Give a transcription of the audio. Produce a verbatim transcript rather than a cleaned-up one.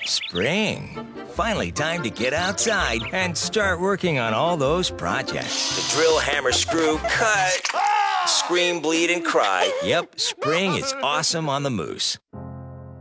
Spring. Finally time to get outside and start working on all those projects. The drill, hammer, screw, cut, scream, bleed, and cry. Yep, spring is awesome on the Moose.